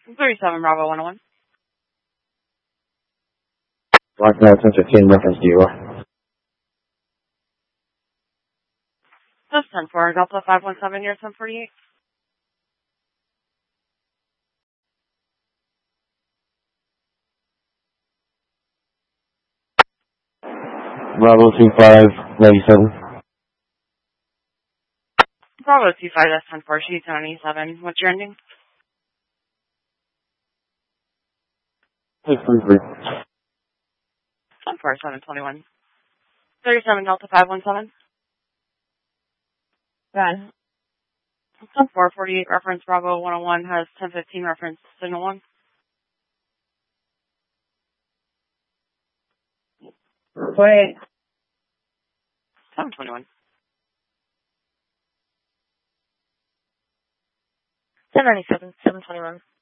37 Bravo 101. Lockdown 1015, reference to you. Just 10-4, Delta 517, year 1048. Bravo 2597. Bravo 25, that's 10-4, sheet 97. What's your ending? 633. 10-4, 721. 37 Delta 517. Gun. 10-4, 48, reference Bravo 101 has 1015, reference signal 1. Wait. 721. 1097, 721.